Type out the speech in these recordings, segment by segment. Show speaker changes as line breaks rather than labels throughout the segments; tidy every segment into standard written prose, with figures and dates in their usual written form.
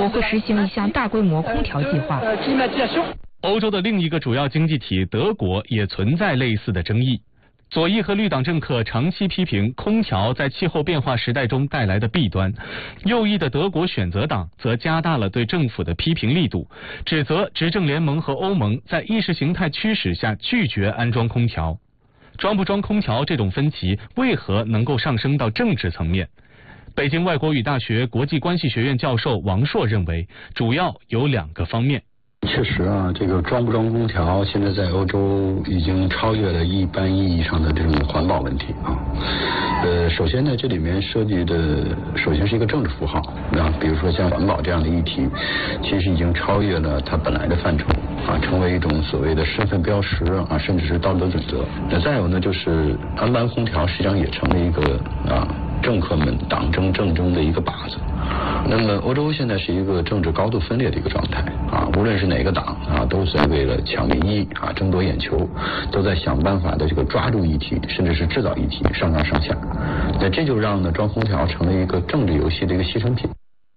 国会实行一项大规模空调计划。
欧洲的另一个主要经济体德国也存在类似的争议。左翼和绿党政客长期批评空调在气候变化时代中带来的弊端，右翼的德国选择党则加大了对政府的批评力度，指责执政联盟和欧盟在意识形态驱使下拒绝安装空调。装不装空调这种分歧为何能够上升到政治层面？北京外国语大学国际关系学院教授王硕认为，主要有2个方面。
确实啊，这个装不装空调现在在欧洲已经超越了一般意义上的这种环保问题啊。首先呢，这里面涉及的首先是一个政治符号啊，比如说像环保这样的议题，其实已经超越了它本来的范畴啊，成为一种所谓的身份标识啊，甚至是道德准则。那再有呢，就是安装空调实际上也成了一个政客们党争政争的一个靶子。那么欧洲现在是一个政治高度分裂的一个状态啊，无论是哪个党啊，都在为了抢民意啊，争夺眼球，都在想办法的这个抓住议题，甚至是制造议题，上纲上线。那这就让呢装空调成了一个政治游戏的一个牺牲品。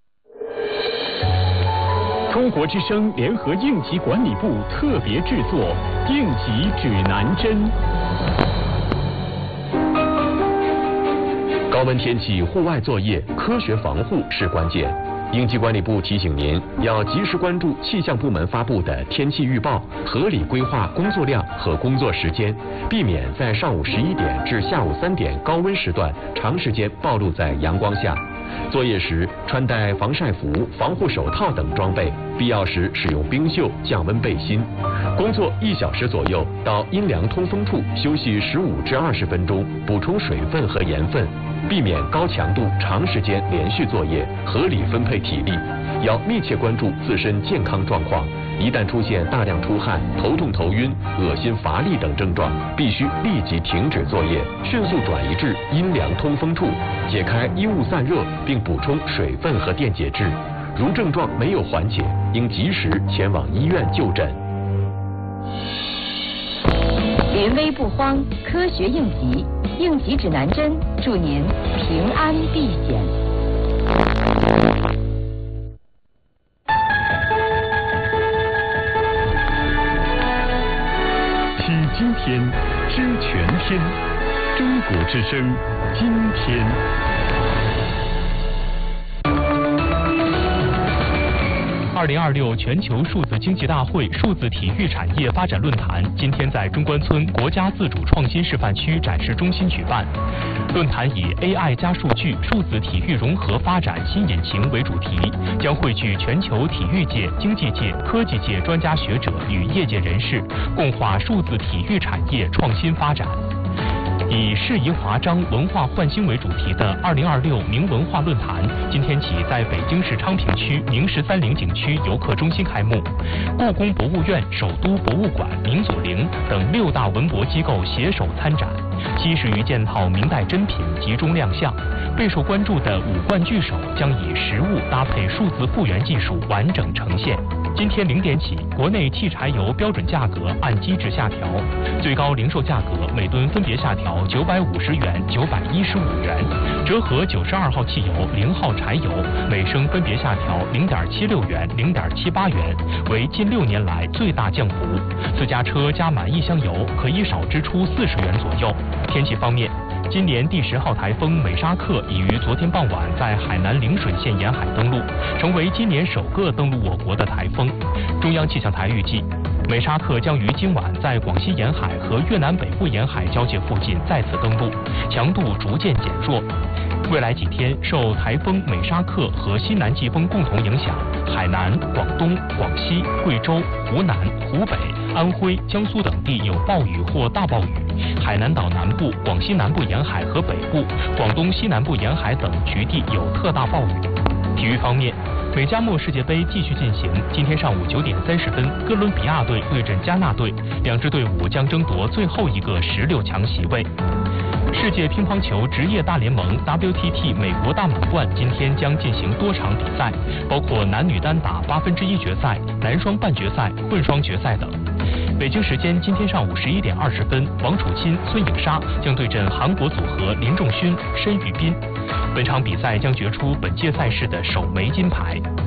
中国之声联合应急管理部特别制作应急指南针。
高温天气户外作业，科学防护是关键。应急管理部提醒您，要及时关注气象部门发布的天气预报，合理规划工作量和工作时间，避免在上午11点至下午3点高温时段长时间暴露在阳光下。作业时穿戴防晒服、防护手套等装备，必要时使用冰袖、降温背心。工作1小时左右，到阴凉通风处休息15至20分钟，补充水分和盐分，避免高强度长时间连续作业，合理分配体力。要密切关注自身健康状况，一旦出现大量出汗、头痛头晕、恶心乏力等症状，必须立即停止作业，迅速转移至阴凉通风处，解开衣物散热，并补充水分和电解质。如症状没有缓解，应及时前往医院就诊。
临危不慌，科学应急，应急指南针，祝您平安避险。
听今天，知全天，中国之声，今天。2026全球数字经济大会数字体育产业发展论坛今天在中关村国家自主创新示范区展示中心举办。论坛以 AI 加数据、数字体育融合发展新引擎为主题，将汇聚全球体育界、经济界、科技界专家学者与业界人士，共话数字体育产业创新发展。以适宜华章文化焕新为主题的2026明文化论坛，今天起在北京市昌平区明13陵景区游客中心开幕。故宫博物院、首都博物馆、明祖陵等6大文博机构携手参展，70余件套明代珍品集中亮相。备受关注的五冠巨手将以实物搭配数字复原技术完整呈现。今天0点起，国内汽柴油标准价格按机制下调，最高零售价格每吨分别下调950元、915元，折合92号汽油、0号柴油每升分别下调0.76元、0.78元，为近6年来最大降幅。私家车加满1箱油可以少支出40元左右。天气方面，今年第10号台风美沙克已于昨天傍晚在海南陵水县沿海登陆，成为今年首个登陆我国的台风。中央气象台预计，美沙克将于今晚在广西沿海和越南北部沿海交界附近再次登陆，强度逐渐减弱。未来几天，受台风美沙克和西南季风共同影响，海南、广东、广西、贵州、湖南、湖北、安徽、江苏等地有暴雨或大暴雨，海南岛南部、广西南部沿海和北部、广东西南部沿海等局地有特大暴雨。体育方面，美加墨世界杯继续进行，今天上午9点30分，哥伦比亚队对阵加纳队，2支队伍将争夺最后一个16强席位。世界乒乓球职业大联盟 WTT 美国大满贯今天将进行多场比赛，包括男女单打1/8决赛、男双半决赛、混双决赛等。北京时间今天上午11点20分，王楚钦、孙颖莎将对阵韩国组合林仲勋、申玉斌。本场比赛将决出本届赛事的首枚金牌。